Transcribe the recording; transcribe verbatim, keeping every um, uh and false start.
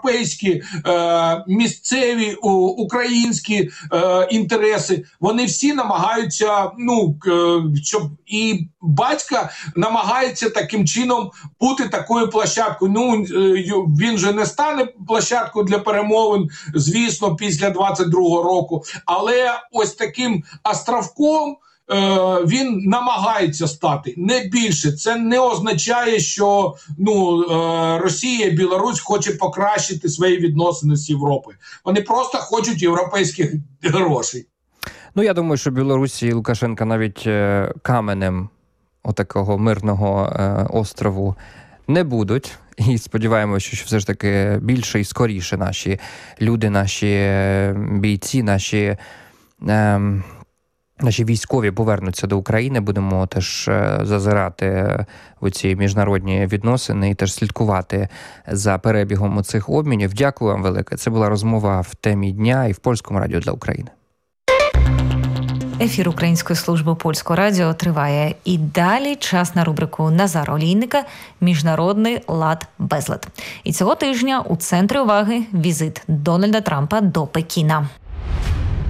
європейські, е, місцеві, у, українські е, інтереси, вони всі намагаються, ну, е, щоб і батька намагається таким чином бути такою площадкою. Ну, е, він же не стане площадкою для перемовин, звісно, після двадцять другого року, але ось таким островком він намагається стати, не більше. Це не означає, що ну, Росія і Білорусь хоче покращити свої відносини з Європою. Вони просто хочуть європейських грошей. Ну, я думаю, що Білорусі і Лукашенка навіть каменем отакого мирного острову не будуть. І сподіваємося, що все ж таки більше і скоріше наші люди, наші бійці, наші... Ем... Наші військові повернуться до України, будемо теж зазирати в ці міжнародні відносини і теж слідкувати за перебігом цих обмінів. Дякую вам велике. Це була розмова в темі дня і в Польському радіо для України. Ефір Української служби Польського радіо триває. І далі час на рубрику Назара Олійника «Міжнародний лад-безлад». І цього тижня у центрі уваги візит Дональда Трампа до Пекіна.